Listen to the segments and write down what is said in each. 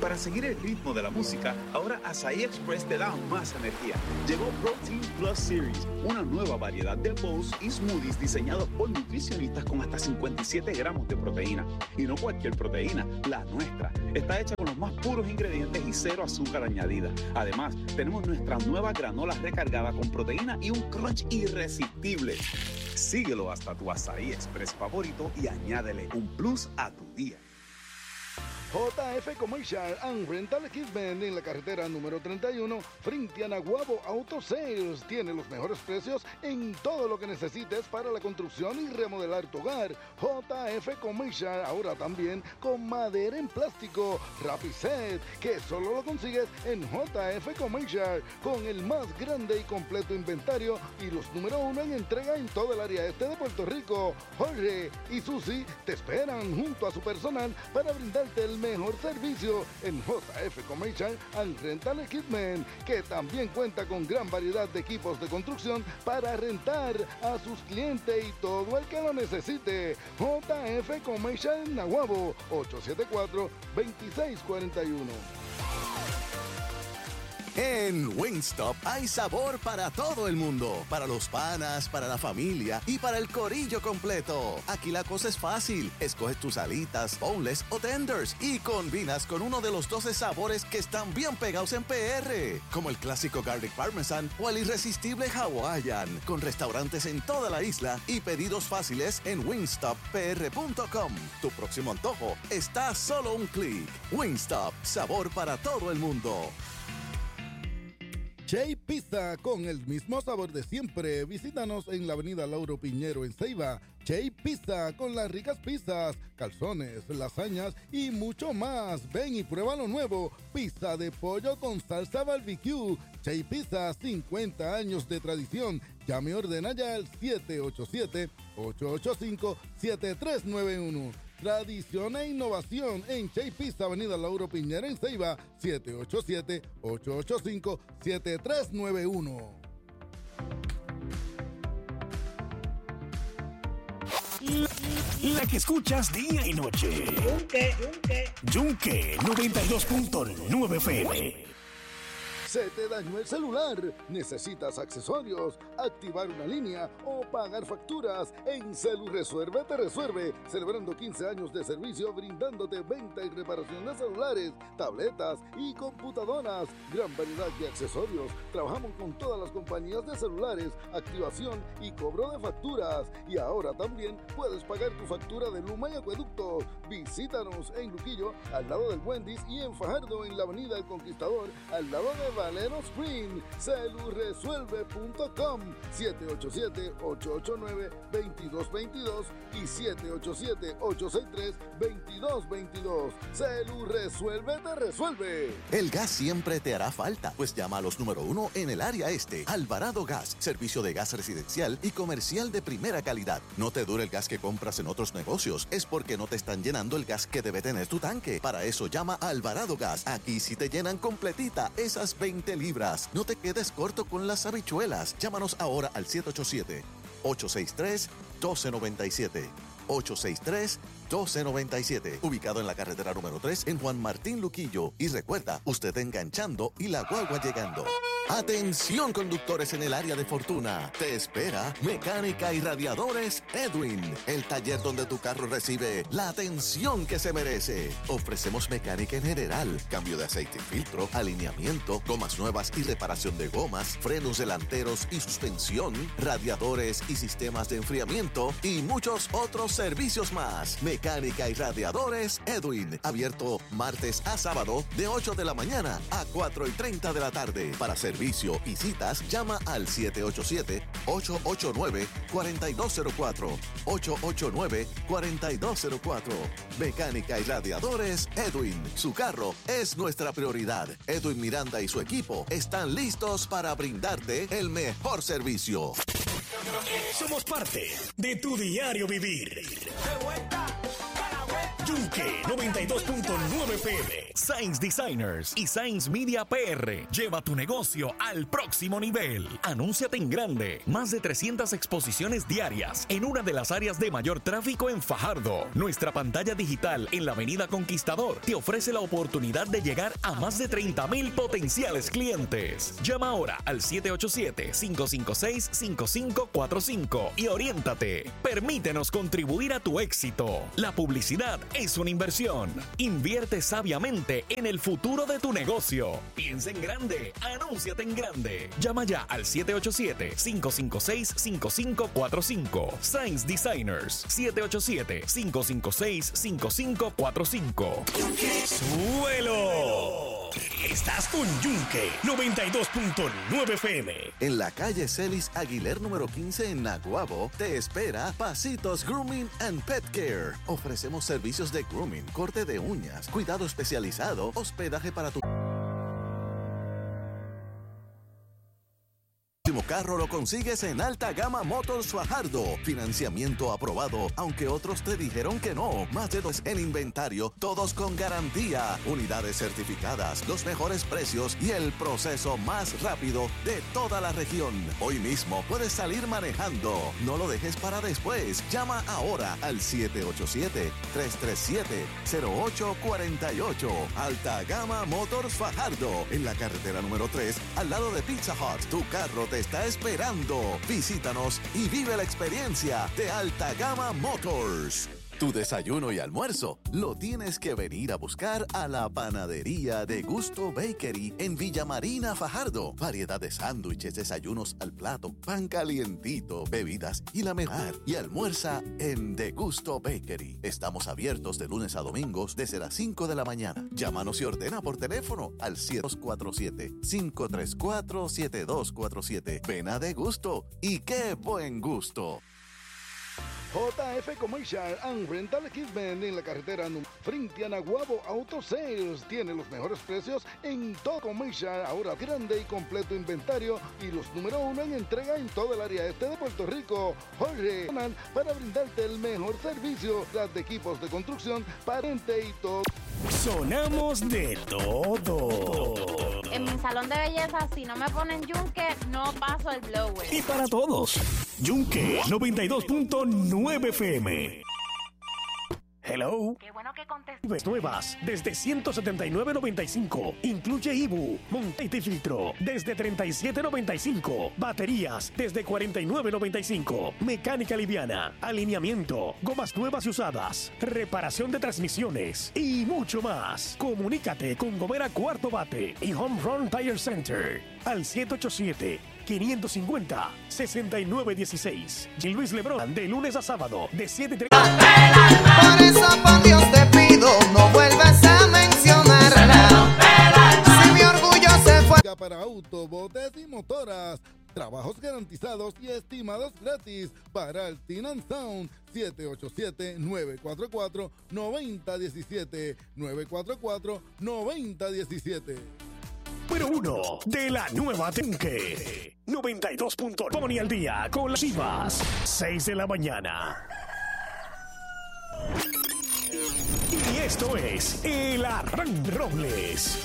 para seguir el ritmo de la música, ahora Asahi Express te da más energía. Llegó Protein Plus Series, una nueva variedad de bowls y smoothies diseñados por nutricionistas con hasta 57 gramos de proteína. Y no cualquier proteína, la nuestra. Está hecha con los más puros ingredientes y cero azúcar añadida. Además, tenemos nuestra nueva granola recargada con proteína y un crunch irresistible. Síguelo hasta tu Asahi Express favorito y añádele un plus a tu día. JF Commercial and Rental Equipment en la carretera número 31 frente a Naguabo Auto Sales. Tiene los mejores precios en todo lo que necesites para la construcción y remodelar tu hogar. JF Commercial, ahora también con madera en plástico Rapiset, que solo lo consigues en JF Commercial, con el más grande y completo inventario y los número 1 en entrega en todo el área este de Puerto Rico. Jorge y Susi te esperan junto a su personal para brindarte el mejor servicio en JF Commercial and Rental Equipment, que también cuenta con gran variedad de equipos de construcción para rentar a sus clientes y todo el que lo necesite. JF Commercial en Naguabo, 874-2641. En Wingstop hay sabor para todo el mundo, para los panas, para la familia y para el corillo completo. Aquí la cosa es fácil. Escoges tus alitas, boneless o tenders y combinas con uno de los 12 sabores que están bien pegados en PR, como el clásico Garlic Parmesan o el irresistible Hawaiian, con restaurantes en toda la isla y pedidos fáciles en wingstoppr.com. Tu próximo antojo está a solo un clic. Wingstop, sabor para todo el mundo. Che Pizza, con el mismo sabor de siempre. Visítanos en la avenida Lauro Piñero en Ceiba. Che Pizza, con las ricas pizzas, calzones, lasañas y mucho más. Ven y prueba lo nuevo. Pizza de pollo con salsa barbecue. Che Pizza, 50 años de tradición. Llame y ordena ya al 787-885-7391. Tradición e innovación en Che Pizza, avenida Lauro Piñera en Ceiba, 787-885-7391. La que escuchas día y noche. Yunque 92.9 FM. ¿Se te dañó el celular? ¿Necesitas accesorios, activar una línea o pagar facturas? En CeluResuelve te resuelve, celebrando 15 años de servicio, brindándote venta y reparación de celulares, tabletas y computadoras. Gran variedad de accesorios. Trabajamos con todas las compañías de celulares, activación y cobro de facturas. Y ahora también puedes pagar tu factura de Luma y Acueducto. Visítanos en Luquillo, al lado del Wendy's, y en Fajardo, en la avenida El Conquistador, al lado de Valero Spring. CeluResuelve.com, 787-889-2222 y 787-863-2222. CeluResuelve te resuelve. El gas siempre te hará falta, pues llama a los número 1 en el área este. Alvarado Gas, servicio de gas residencial y comercial de primera calidad. No te dure el gas que compras en otros negocios, es porque no te están llenando el gas que debe tener tu tanque. Para eso llama a Alvarado Gas. Aquí sí te llenan completita esas 20 libras. No te quedes corto con las habichuelas. Llámanos ahora al 787-863-1297. 863-1297. Ubicado en la carretera número 3 en Juan Martín Luquillo. Y recuerda, usted enganchando y la guagua llegando. Atención, conductores en el área de Fortuna. Te espera Mecánica y Radiadores Edwin, el taller donde tu carro recibe la atención que se merece. Ofrecemos mecánica en general, cambio de aceite y filtro, alineamiento, gomas nuevas y reparación de gomas, frenos delanteros y suspensión, radiadores y sistemas de enfriamiento y muchos otros servicios más. Mecánica y Radiadores Edwin, abierto martes a sábado de 8 de la mañana a 4:30 de la tarde. Para servicio y citas, llama al 787-889-4204. 889-4204. Mecánica y Radiadores Edwin. Su carro es nuestra prioridad. Edwin Miranda y su equipo están listos para brindarte el mejor servicio. Somos parte de tu diario vivir. Yunque 92.9 PM. Science Designers y Science Media PR. Lleva tu negocio al próximo nivel. Anúnciate en grande. Más de 300 exposiciones diarias en una de las áreas de mayor tráfico en Fajardo. Nuestra pantalla digital en la Avenida Conquistador te ofrece la oportunidad de llegar a más de 30,000 potenciales clientes. Llama ahora al 787-556-5545 y oriéntate. Permítenos contribuir a tu éxito. La publicidad es una inversión. Invierte sabiamente en el futuro de tu negocio. Piensa en grande. Anúnciate en grande. Llama ya al 787-556-5545. Science Designers 787-556-5545. ¡Suelo! Estás con Yunque 92.9 FM. En la calle Celis Aguiler número 15 en Naguabo, te espera Pasitos Grooming and Pet Care. Ofrecemos servicios de grooming, corte de uñas, cuidado especializado, hospedaje para tu carro lo consigues en Alta Gama Motors Fajardo. Financiamiento aprobado, aunque otros te dijeron que no. Más de 2 en inventario, todos con garantía. Unidades certificadas, los mejores precios y el proceso más rápido de toda la región. Hoy mismo puedes salir manejando. No lo dejes para después. Llama ahora al 787-337-0848. Alta Gama Motors Fajardo. En la carretera número 3, al lado de Pizza Hut. Tu carro te está esperando. Visítanos y vive la experiencia de Alta Gama Motors. Tu desayuno y almuerzo lo tienes que venir a buscar a la panadería de Gusto Bakery en Villa Marina, Fajardo. Variedad de sándwiches, desayunos al plato, pan calientito, bebidas y la mejor. Y almuerza en De Gusto Bakery. Estamos abiertos de lunes a domingos desde las 5 de la mañana. Llámanos y ordena por teléfono al 747-534-7247. Ven a De Gusto y qué buen gusto. JF Commercial and Rental Equipment en la carretera frente a Naguabo Auto Sales. Tiene los mejores precios en todo Commercial, ahora grande y completo inventario y los número 1 en entrega en todo el área este de Puerto Rico. Jorge, para brindarte el mejor servicio de equipos de construcción, parente y todo. Sonamos de todo. En mi salón de belleza, si no me ponen Yunque, no paso el blower. Y para todos, Yunque 92.9 FM. Hello. Qué bueno que contesté. Nuevas desde $179.95. Incluye IBU, montaje y filtro desde $37.95. Baterías desde $49.95. Mecánica liviana, alineamiento, gomas nuevas y usadas, reparación de transmisiones y mucho más. Comunícate con Gomera Cuarto Bate y Home Run Tire Center al 787-550-6916. G. Luis Lebrón, de lunes a sábado, de 7:30. Por eso, por Dios te pido, no vuelvas a mencionar. Si mi orgullo se fue. Para auto, botes y motoras. Trabajos garantizados y estimados gratis para el Tin & Sound. 787-944-9017. 944-9017. Número 1 de la nueva Yunque 92. Pone al día con las Chivas. 6 de la mañana. Y esto es El Arranque Robles.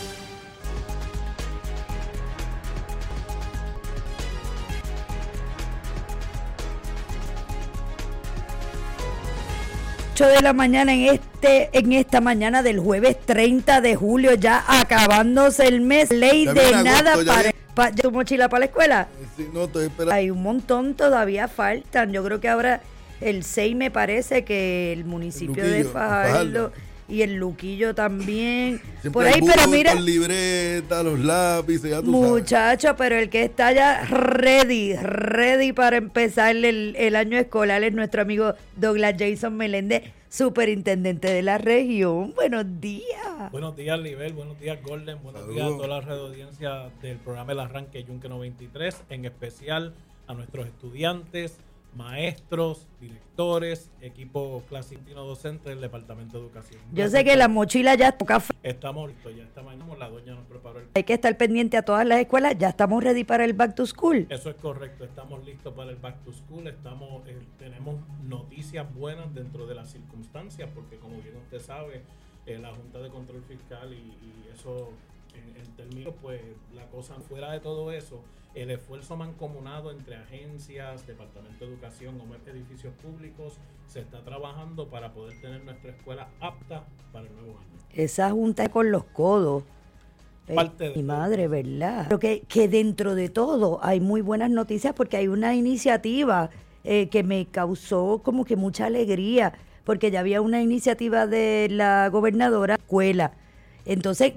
De la mañana en esta mañana del jueves 30 de julio, ya acabándose el mes. Ley ya de nada agosto, para tu mochila para la escuela. Sí, no, estoy esperando. Hay un montón, todavía faltan. Yo creo que ahora el 6 me parece que el municipio de Fajardo y el Luquillo también. Siempre por ahí, pero mira, con libreta, los lápices, ya tú muchacho, pero el que está ya ready para empezar el año escolar es nuestro amigo Douglas Jason Meléndez, superintendente de la región. Buenos días. Buenos días, Libel. Buenos días, Golden. Buenos días a toda la red de audiencia del programa El Arranque Yunque 93, en especial a nuestros estudiantes, maestros, directores, equipo clasicino docente del Departamento de Educación. Yo sé que la mochila ya toca. Estamos listos, ya esta mañana la doña nos preparó el... Hay que estar pendiente a todas las escuelas, ya estamos ready para el Back to School. Eso es correcto, estamos listos para el Back to School, tenemos noticias buenas dentro de las circunstancias, porque como bien usted sabe, la Junta de Control Fiscal y eso, en términos, pues la cosa fuera de todo eso, el esfuerzo mancomunado entre agencias, Departamento de Educación o edificios públicos, se está trabajando para poder tener nuestra escuela apta para el nuevo año. Esa junta con los codos. Mi madre, ¿verdad? Pero que dentro de todo hay muy buenas noticias porque hay una iniciativa que me causó como que mucha alegría, porque ya había una iniciativa de la gobernadora escuela. Entonces,